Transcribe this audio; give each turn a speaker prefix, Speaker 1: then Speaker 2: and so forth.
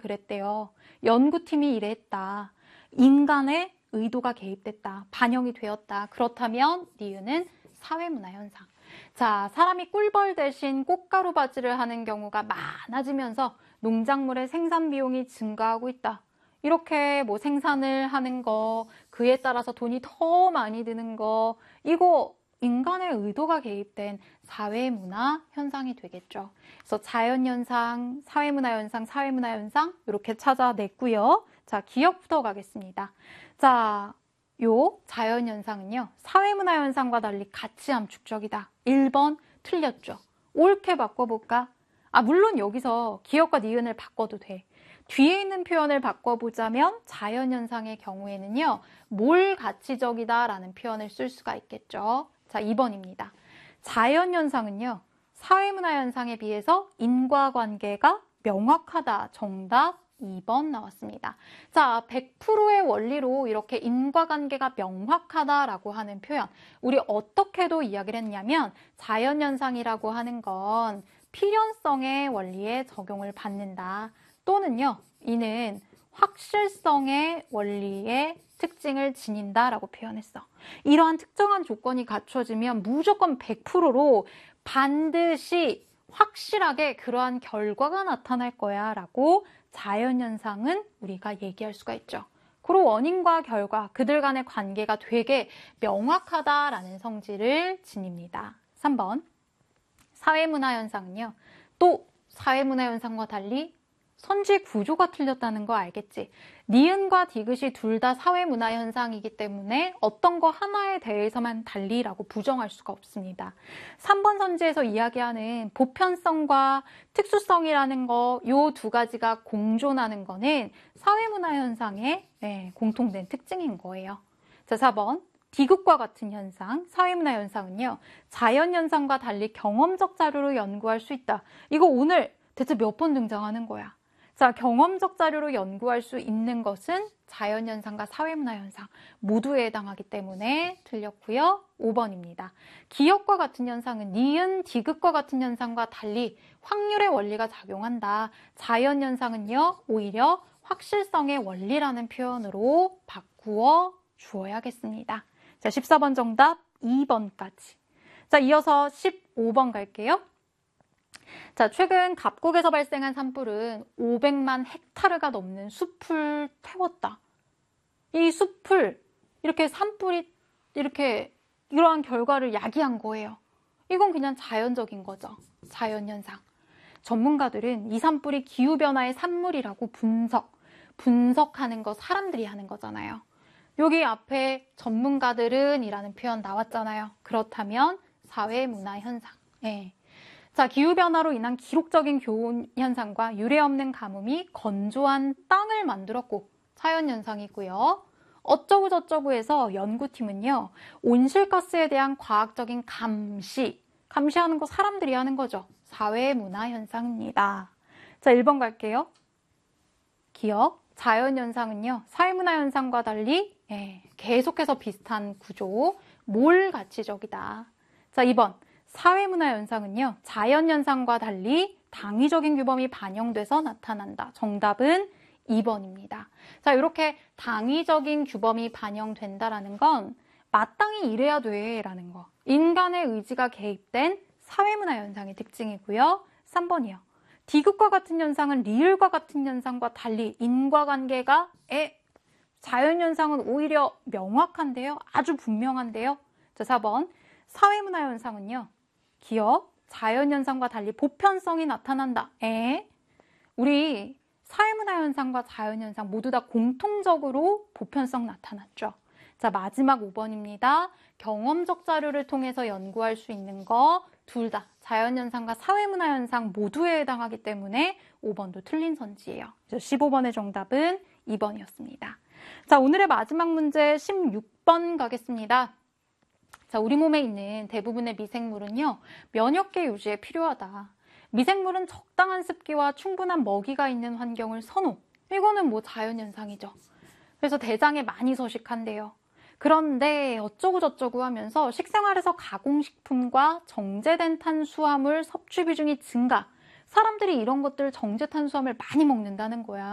Speaker 1: 그랬대요. 연구팀이 이랬다. 인간의 의도가 개입됐다. 반영이 되었다. 그렇다면 니은은 사회문화현상. 자, 사람이 꿀벌 대신 꽃가루 바지를 하는 경우가 많아지면서 농작물의 생산 비용이 증가하고 있다. 이렇게 뭐 생산을 하는 거, 그에 따라서 돈이 더 많이 드는 거, 이거 인간의 의도가 개입된 사회문화 현상이 되겠죠. 그래서 자연현상, 사회문화현상, 사회문화현상 이렇게 찾아냈고요. 자, 기억부터 가겠습니다. 자, 요 자연현상은요. 사회문화현상과 달리 가치 함축적이다. 1번 틀렸죠. 옳게 바꿔볼까? 물론 여기서 기억과 니은을 바꿔도 돼. 뒤에 있는 표현을 바꿔보자면 자연현상의 경우에는요. 뭘 가치적이다 라는 표현을 쓸 수가 있겠죠. 자, 2번입니다. 자연현상은요. 사회문화현상에 비해서 인과관계가 명확하다. 정답 2번 나왔습니다. 자, 100%의 원리로 이렇게 인과관계가 명확하다라고 하는 표현. 우리 어떻게도 이야기를 했냐면 자연현상이라고 하는 건 필연성의 원리에 적용을 받는다. 또는요, 이는 확실성의 원리의 특징을 지닌다라고 표현했어. 이러한 특정한 조건이 갖춰지면 무조건 100%로 반드시 확실하게 그러한 결과가 나타날 거야 라고 자연현상은 우리가 얘기할 수가 있죠. 그리고 원인과 결과, 그들 간의 관계가 되게 명확하다라는 성질을 지닙니다. 3번. 사회문화현상은요. 또 사회문화현상과 달리 선지 구조가 틀렸다는 거 알겠지? 니은과 디귿이 둘 다 사회문화현상이기 때문에 어떤 거 하나에 대해서만 달리라고 부정할 수가 없습니다. 3번 선지에서 이야기하는 보편성과 특수성이라는 거, 요 두 가지가 공존하는 거는 사회문화현상의 공통된 특징인 거예요. 자, 4번. 디귿과 같은 현상, 사회문화현상은요. 자연현상과 달리 경험적 자료로 연구할 수 있다. 이거 오늘 대체 몇 번 등장하는 거야? 자, 경험적 자료로 연구할 수 있는 것은 자연현상과 사회문화현상 모두에 해당하기 때문에 틀렸고요. 5번입니다. 기억과 같은 현상은 니은, 디귿과 같은 현상과 달리 확률의 원리가 작용한다. 자연현상은요. 오히려 확실성의 원리라는 표현으로 바꾸어 주어야겠습니다. 자, 14번 정답 2번까지. 자, 이어서 15번 갈게요. 자, 최근 갑곡에서 발생한 산불은 500만 헥타르가 넘는 숲을 태웠다. 이 숲을 이렇게 산불이 이렇게 이러한 결과를 야기한 거예요. 이건 그냥 자연적인 거죠. 자연현상. 전문가들은 이 산불이 기후변화의 산물이라고 분석하는 거 사람들이 하는 거잖아요. 여기 앞에 전문가들은 이라는 표현 나왔잖아요. 그렇다면 사회문화현상. 자, 기후변화로 인한 기록적인 기온 현상과 유례 없는 가뭄이 건조한 땅을 만들었고 자연현상이고요. 어쩌고 저쩌고 해서 연구팀은요. 온실가스에 대한 과학적인 감시하는 거 사람들이 하는 거죠. 사회문화현상입니다. 자, 1번 갈게요. 기억, 자연현상은요. 사회문화현상과 달리 계속해서 비슷한 구조, 몰 가치적이다. 자, 2번. 사회문화현상은요. 자연현상과 달리 당위적인 규범이 반영돼서 나타난다. 정답은 2번입니다. 자, 이렇게 당위적인 규범이 반영된다라는 건 마땅히 이래야 돼라는 거. 인간의 의지가 개입된 사회문화현상의 특징이고요. 3번이요. 디귿과 같은 현상은 리을과 같은 현상과 달리 인과관계가 자연현상은 오히려 명확한데요. 아주 분명한데요. 자, 4번. 사회문화현상은요. 기억, 자연현상과 달리 보편성이 나타난다. 우리 사회문화현상과 자연현상 모두 다 공통적으로 보편성 나타났죠. 자, 마지막 5번입니다. 경험적 자료를 통해서 연구할 수 있는 거 둘 다 자연현상과 사회문화현상 모두에 해당하기 때문에 5번도 틀린 선지예요. 그래서 15번의 정답은 2번이었습니다. 자, 오늘의 마지막 문제 16번 가겠습니다. 자, 우리 몸에 있는 대부분의 미생물은요, 면역계 유지에 필요하다. 미생물은 적당한 습기와 충분한 먹이가 있는 환경을 선호. 이거는 뭐 자연현상이죠. 그래서 대장에 많이 서식한대요. 그런데 어쩌고 저쩌고 하면서 식생활에서 가공식품과 정제된 탄수화물 섭취 비중이 증가. 사람들이 이런 것들 정제 탄수화물 많이 먹는다는 거야.